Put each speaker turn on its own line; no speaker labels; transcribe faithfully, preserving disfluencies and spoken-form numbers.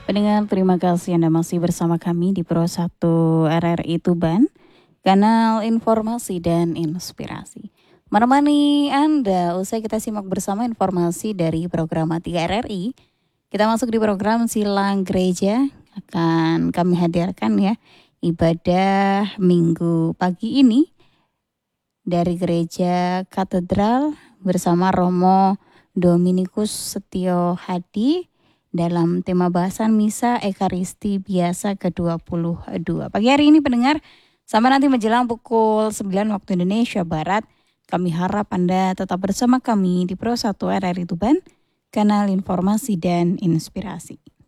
Pendengar, terima kasih Anda masih bersama kami di Pro satu R R I Tuban, kanal informasi dan inspirasi. Menemani Anda, usai kita simak bersama informasi dari program tiga R R I, kita masuk di program Silang Gereja, akan kami hadirkan ya, ibadah minggu pagi ini dari Gereja Katedral bersama Romo Dominikus Setio Hadi, dalam tema bahasan Misa Ekaristi Biasa ke dua puluh dua. Pagi hari ini pendengar, sampai nanti menjelang pukul sembilan waktu Indonesia Barat, kami harap Anda tetap bersama kami di Pro satu R R I Tuban, kanal informasi dan inspirasi.